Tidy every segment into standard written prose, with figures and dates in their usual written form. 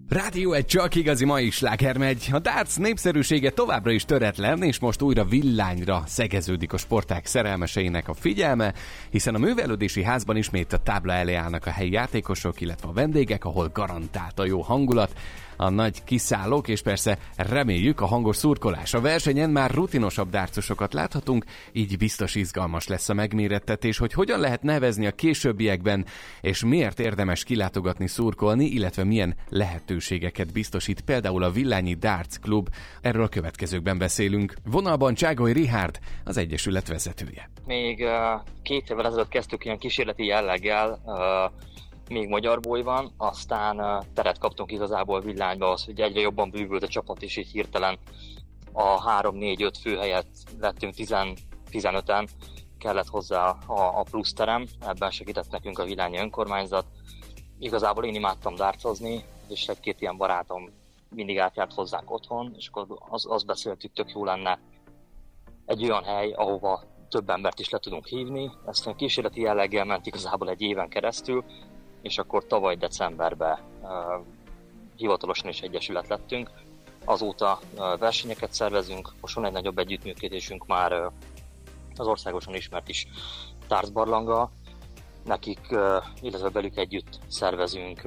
Rádió egy csak igazi mai sláger megy. A darts népszerűsége továbbra is töretlen, és most újra villányra szegeződik a sportág szerelmeseinek a figyelme, hiszen a művelődési házban ismét a tábla elé állnak a helyi játékosok, illetve a vendégek, ahol garantált a jó hangulat, a nagy kiszállók, és persze reméljük a hangos szurkolás. A versenyen már rutinosabb dartsosokat láthatunk, így biztos izgalmas lesz a megmérettetés, hogy hogyan lehet nevezni a későbbiekben, és miért érdemes kilátogatni, szurkolni, illetve milyen lehetőségeket biztosít például a Villányi Darts Klub. Erről a következőkben beszélünk. Vonalban Cságoly Richárd, az egyesület vezetője. Még 2 évvel ezelőtt kezdtük ilyen kísérleti jelleggel, még magyar bolyban, aztán teret kaptunk igazából Villányba az, hogy egyre jobban bővült a csapat, és így hirtelen a 3-4-5 fő helyett lettünk 15-en, kellett hozzá a plusz terem, ebben segített nekünk a villányi önkormányzat. Igazából én imádtam dartsozni, és egy-két ilyen barátom mindig átjárt hozzánk otthon, és akkor azt beszéltük, tök jó lenne egy olyan hely, ahova több embert is le tudunk hívni. Ezt a kísérleti jelleggel ment igazából egy éven keresztül, és akkor tavaly decemberben hivatalosan is egyesület lettünk. Azóta versenyeket szervezünk, most van egy nagyobb együttműködésünk már az országosan ismert is darts barlanggal. Nekik, illetve velük együtt szervezünk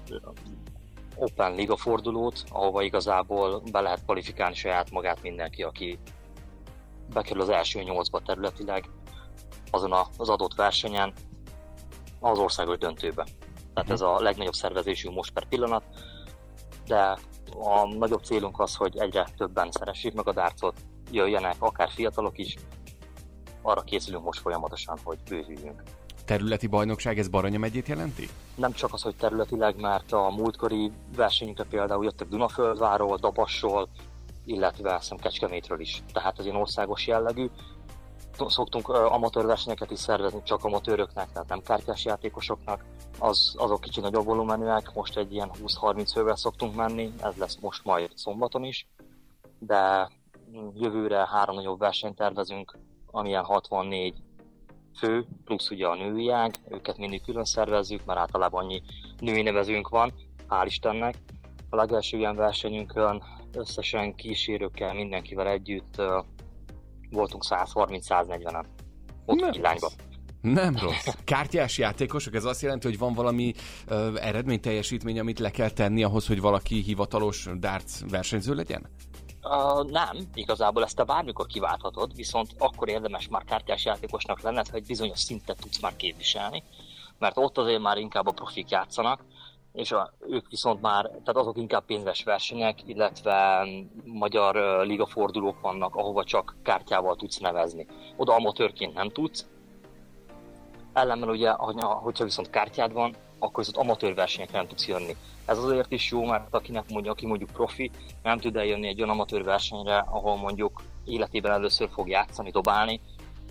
Open Liga fordulót, ahova igazából be lehet kvalifikálni saját magát mindenki, aki bekerül az első 8-ba területileg azon az adott versenyen az országos döntőbe. Tehát ez a legnagyobb szervezésünk most per pillanat, de a nagyobb célunk az, hogy egyre többen szeressék meg a dartsot, jöjjenek, akár fiatalok is. Arra készülünk most folyamatosan, hogy bővüljünk. Területi bajnokság, ez Baranya megyét jelenti? Nem csak az, hogy területileg, mert a múltkori versenyünkre például jöttek Dunaföldvárról, Dabassról, illetve Kecskemétről is. Tehát ez ilyen országos jellegű. Szoktunk amatőr versenyeket is szervezni, csak amatőröknek, tehát nem kártyás játékosoknak. Azok kicsi nagyobb volumenűek, most egy ilyen 20-30 fővel szoktunk menni, ez lesz most majd szombaton is, de jövőre 3 nagyobb versenyt tervezünk, amilyen 64 fő, plusz ugye a női ág, őket mindig külön szervezzük, mert általában annyi női nevezőnk van, hál' Istennek. A legelső ilyen versenyünkön összesen kísérőkkel, mindenkivel együtt voltunk 130-140-en ott Villányban. Nem rossz. Kártyás játékosok, ez azt jelenti, hogy van valami eredményteljesítmény, amit le kell tenni ahhoz, hogy valaki hivatalos darts versenyző legyen? Nem, igazából ezt te bármikor kiválthatod, viszont akkor érdemes már kártyás játékosnak lenned, hogy bizonyos szintet tudsz már képviselni, mert ott azért már inkább a profik játszanak, és ők viszont már, tehát azok inkább pénzes versenyek, illetve magyar ligafordulók vannak, ahova csak kártyával tudsz nevezni. Oda amatőrként nem tudsz. Ellenben ugye, hogyha viszont kártyád van, akkor viszont amatőr versenyekre nem tudsz jönni. Ez azért is jó, mert aki mondjuk profi, nem tud eljönni egy olyan amatőr versenyre, ahol mondjuk életében először fog játszani, dobálni,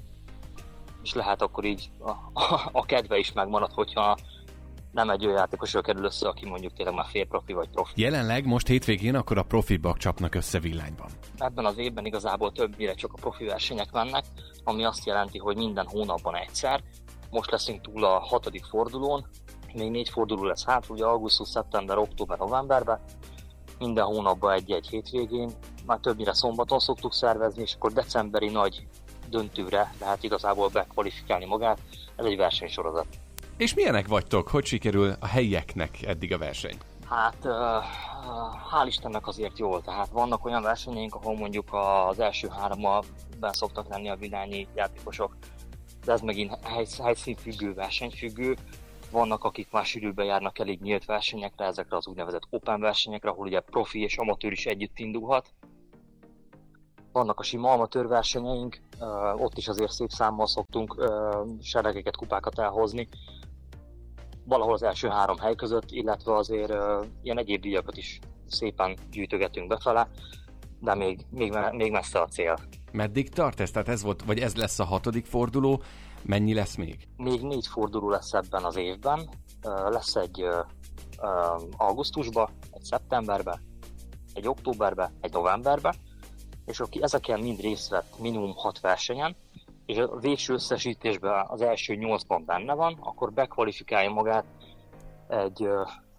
és lehet akkor így a kedve is megmarad, hogyha nem egy olyan játékosról kerül össze, aki mondjuk tényleg már félprofi vagy profi. Jelenleg most hétvégén akkor a profibak csapnak össze Villányban. Ebben az évben igazából többnyire csak a profi versenyek mennek, ami azt jelenti, hogy minden hónapban egyszer. Most leszünk túl a 6. fordulón, még 4 forduló lesz hátra, ugye augusztus, szeptember, október, novemberben. Minden hónapban egy-egy hétvégén, már többnyire szombaton szoktuk szervezni, és akkor decemberi nagy döntőre lehet igazából bekvalifikálni magát. Ez egy versenysorozat. És milyenek vagytok? Hogy sikerül a helyieknek eddig a verseny? Hát, hál' Istennek azért jól. Tehát vannak olyan versenyeink, ahol mondjuk az első 3-ban szoktak lenni a villányi játékosok, de ez megint helyszínfüggő, versenyfüggő. Vannak, akik már sűrűbben járnak elég nyílt versenyekre, ezekre az úgynevezett open versenyekre, ahol ugye profi és amatőr is együtt indulhat. Vannak a sima amatőr versenyeink, ott is azért szép számmal szoktunk seregeket, kupákat elhozni. Valahol az első 3 hely között, illetve azért ilyen egyéb díjakat is szépen gyűjtögetünk befele, de még messze a cél. Meddig tart ez? Tehát ez volt, vagy ez lesz a 6. forduló? Mennyi lesz még? Még 4 forduló lesz ebben az évben. Lesz egy augusztusban, egy szeptemberben, egy októberben, egy novemberben, és aki ezeken mind részt vett minimum 6 versenyen, és a végső összesítésben az első 8-ban benne van, akkor bekvalifikálja magát egy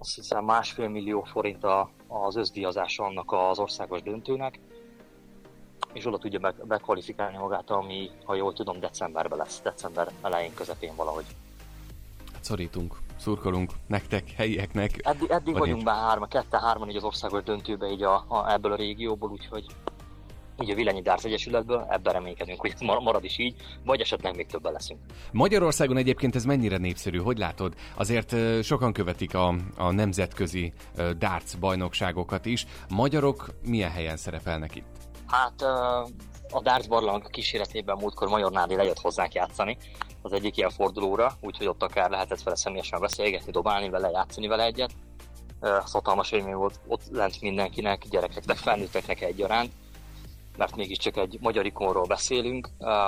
azt hiszem 1,5 millió forint az összdíjazása annak az országos döntőnek, és oda tudja bekvalifikálni magát, ami, ha jól tudom, decemberben lesz, december elején, közepén valahogy. Hát szorítunk, szurkolunk nektek, helyieknek. Eddig vagyunk már 2-3 így az országos döntőbe így ebből a régióból, úgyhogy így a Villányi Darts Egyesületből ebben reménykedünk, hogy marad is így, vagy esetleg még többen leszünk. Magyarországon egyébként ez mennyire népszerű, hogy látod? Azért sokan követik a nemzetközi darts bajnokságokat is. Magyarok milyen helyen szerepelnek itt? Hát a Darts barlang kíséretében múltkor Major Nádi lejött hozzánk játszani az egyik ilyen fordulóra, úgyhogy ott akár lehetett vele személyesen beszélgetni, dobálni vele, játszani vele egyet. Hatalmas élmény volt ott lent mindenkinek, gyerekeknek, felnőtteknek egyaránt, mert mégiscsak egy magyar ikonról beszélünk.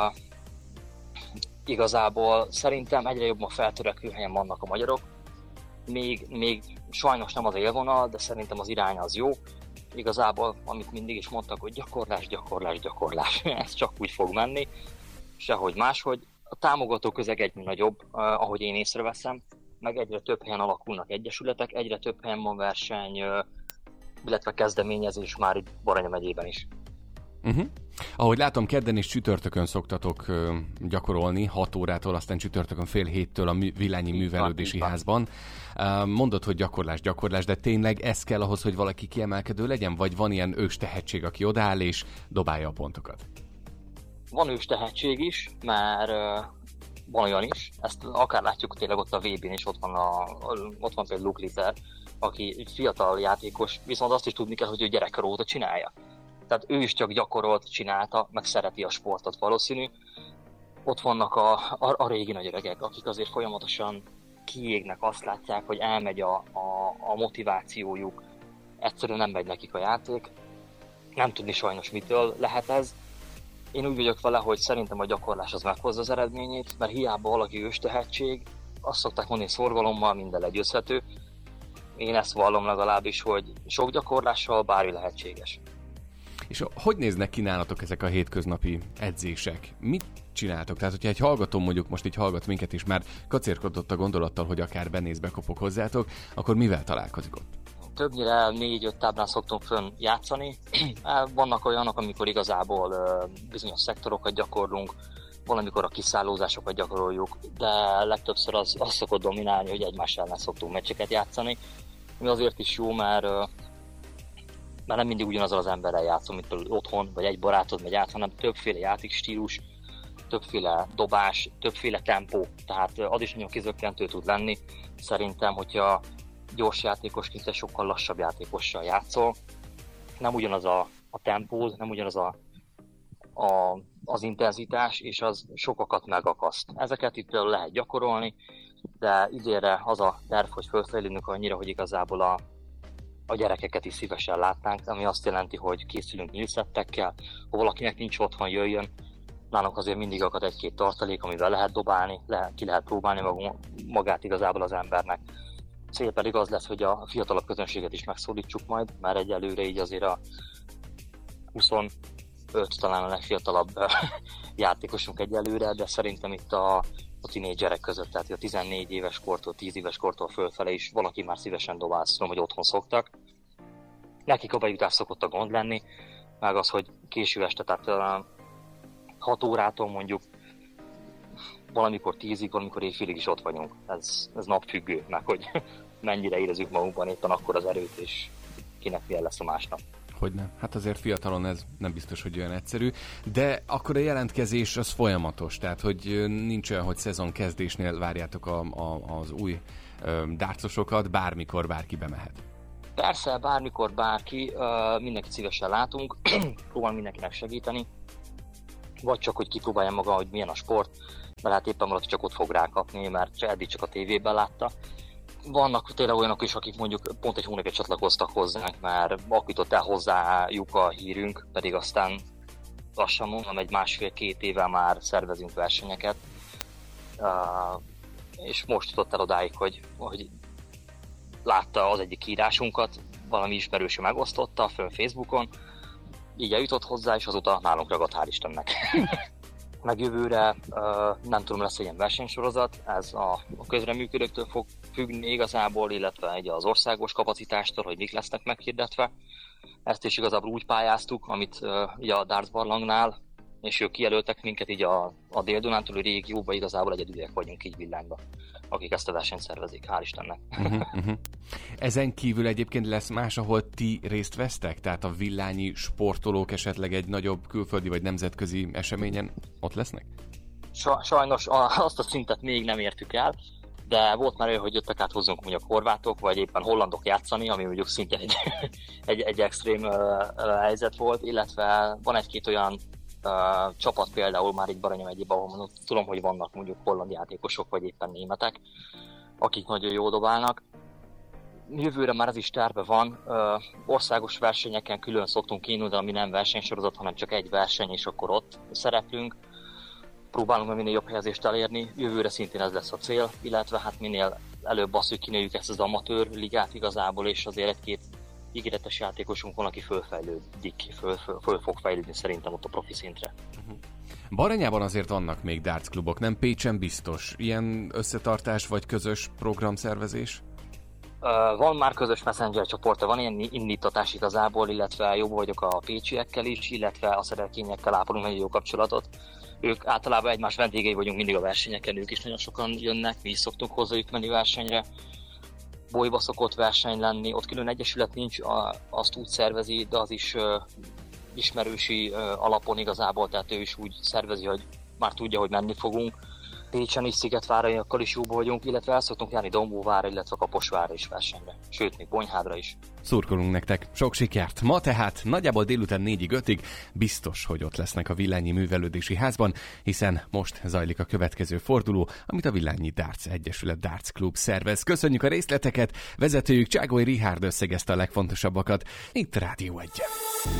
Igazából szerintem egyre jobban feltörekvő helyen vannak a magyarok. Még sajnos nem az élvonal, de szerintem az irány az jó. Igazából, amit mindig is mondtak, hogy gyakorlás. Ez csak úgy fog menni, sehogy máshogy. A támogató közeg egyre nagyobb, ahogy én észreveszem, meg egyre több helyen alakulnak egyesületek, egyre több helyen van verseny, illetve kezdeményezés már itt Baranya megyében is. Ahogy látom, kedden és csütörtökön szoktatok gyakorolni, 6 órától, aztán csütörtökön fél 7-től a Villányi Művelődési Házban. Mondod, hogy gyakorlás, de tényleg ez kell ahhoz, hogy valaki kiemelkedő legyen? Vagy van ilyen ős tehetség, aki odaáll és dobálja a pontokat? Van ős tehetség is, mert van olyan is. Ezt akár látjuk tényleg ott a VB-n is, ott van például Luke Litter, aki egy fiatal játékos, viszont azt is tudni kell, hogy ő gyerekkor óta csinálja. Tehát ő is csak gyakorolt, csinálta, meg szereti a sportot valószínű. Ott vannak a régi nagy öregek, akik azért folyamatosan kiégnek, azt látják, hogy elmegy a motivációjuk, egyszerűen nem megy nekik a játék. Nem tudni sajnos mitől lehet ez. Én úgy vagyok vele, hogy szerintem a gyakorlás az meghozza az eredményét, mert hiába valaki ős tehetség, azt szokták mondani, szorgalommal minden legyőzhető. Én ezt vallom legalábbis, hogy sok gyakorlással bármi lehetséges. És hogy néznek ki nálatok ezek a hétköznapi edzések? Mit csináltok? Tehát, hogyha egy hallgató mondjuk most így hallgat minket is, már kacérkodott a gondolattal, hogy akár benéz, bekopog hozzátok, akkor mivel találkozik ott? Többnyire 4-5 táblán szoktunk fönn játszani. Vannak olyanok, amikor igazából bizonyos szektorokat gyakorlunk, valamikor a kiszállózásokat gyakoroljuk, de legtöbbször az szokott dominálni, hogy egymás ellen szoktunk meccseket játszani. Mi azért is jó, mert nem mindig ugyanazzal az emberrel játszom, mint például otthon, vagy egy barátod megy át, hanem többféle játékstílus, többféle dobás, többféle tempó, tehát az is nagyon kizökkentő tud lenni. Szerintem, hogyha gyors játékosként egy sokkal lassabb játékossal játszol, nem ugyanaz a tempó, nem ugyanaz az intenzitás, és az sokakat megakaszt. Ezeket itt például lehet gyakorolni, de idénre az a terv, hogy fölfejlődünk annyira, hogy igazából a gyerekeket is szívesen látnánk, ami azt jelenti, hogy készülünk nyílszettekkel, ha valakinek nincs otthon, jöjjön. Nálunk azért mindig akad egy-két tartalék, amivel lehet dobálni, ki lehet próbálni magát igazából az embernek. Cél pedig az lesz, hogy a fiatalabb közönséget is megszólítsuk majd, mert egyelőre így azért a 25 talán a legfiatalabb játékosunk egyelőre, de szerintem itt a tínédzserek között, tehát a 14 éves kortól, 10 éves kortól fölfele is valaki már szívesen dobál, szóval, hogy otthon szoktak. Nekik a bejutás szokott a gond lenni, meg az, hogy késő este, tehát 6 órától mondjuk valamikor 10-ig, valamikor éjfélig is ott vagyunk. Ez napfüggő, meg hogy mennyire érezzük magunkban éppen akkor az erőt, és kinek milyen lesz a másnap. Hogyne. Hát azért fiatalon ez nem biztos, hogy olyan egyszerű, de akkor a jelentkezés az folyamatos, tehát hogy nincs olyan, hogy szezon kezdésnél várjátok az új dárcosokat, bármikor bárki bemehet. Persze, bármikor bárki, mindenkit szívesen látunk, próbál mindenkinek segíteni, vagy csak, hogy kipróbálja maga, hogy milyen a sport, mert hát éppen valaki csak ott fog rákapni, mert eddig csak a tévében látta. Vannak tényleg olyanok is, akik mondjuk pont egy hónapja csatlakoztak hozzánk, mert akított el hozzájuk a hírünk, pedig aztán lassan mondom, egy 1,5-2 éve már szervezünk versenyeket, és most jutott el odáig, hogy látta az egyik írásunkat, valami ismerőse megosztotta fönn Facebookon, így eljutott hozzá, és azóta nálunk ragadt, hál' Istennek. Meg jövőre nem tudom, lesz egy ilyen versenysorozat, ez a közreműködőktől fog függni igazából, illetve egy az országos kapacitástól, hogy mik lesznek meghirdetve. Ezt is igazából úgy pályáztuk, amit ugye a Darts barlangnál, és ők kijelöltek minket így a Dél-Dunántúli régióba, igazából egyedüliek vagyunk így Villányba, akik ezt a versenyt szervezik, hál' Istennek. Ezen kívül egyébként lesz más, ahol ti részt vesztek? Tehát a villányi sportolók esetleg egy nagyobb külföldi vagy nemzetközi eseményen ott lesznek? Sajnos azt a szintet még nem értük el, de volt már olyan, hogy jöttek át hozzunk mondjuk horvátok, vagy éppen hollandok játszani, ami mondjuk szintén egy extrém helyzet volt, illetve van egy-két olyan csapat például már itt Baranya megyében, ahol tudom, hogy vannak mondjuk holland játékosok, vagy éppen németek, akik nagyon jól dobálnak. Jövőre már ez is terve van, országos versenyeken külön szoktunk indulni, ami nem versenysorozat, hanem csak egy verseny, és akkor ott szereplünk. Próbálunk minél jobb helyezést elérni, jövőre szintén ez lesz a cél, illetve hát minél előbb azt, hogy kinőjük ezt az amatőr ligát igazából, és azért egy-két ígéretes játékosunk van, aki fölfejlődik, föl fog fejlődni szerintem ott a profi szintre. Baranyában azért vannak még darts klubok, nem? Pécsen biztos. Ilyen összetartás vagy közös programszervezés? Van már közös messenger csoportja, van ilyen indítatás igazából, illetve jobb vagyok a pécsiekkel is, illetve a szerelkényekkel ápolunk nagyon jó kapcsolatot. Ők általában egymás vendégei vagyunk mindig a versenyeken, ők is nagyon sokan jönnek, mi is szoktunk hozzájuk menni versenyre. Bolyba szokott verseny lenni, ott külön egyesület nincs, azt úgy szervezi, de az is ismerősi alapon igazából, tehát ő is úgy szervezi, hogy már tudja, hogy menni fogunk. Pécsen is, Szigetváraiakkal is jóba vagyunk, illetve el szoktunk járni Dombóvárra, illetve Kaposvárra is versenyre. Sőt, még Bonyhádra is. Szurkolunk nektek, sok sikert! Ma tehát nagyjából délután 4-5-ig biztos, hogy ott lesznek a Villányi Művelődési Házban, hiszen most zajlik a következő forduló, amit a Villányi Darts Egyesület Darts Klub szervez. Köszönjük a részleteket, vezetőjük Cságoly Richárd összegezte a legfontosabbakat. Itt Rádió 1.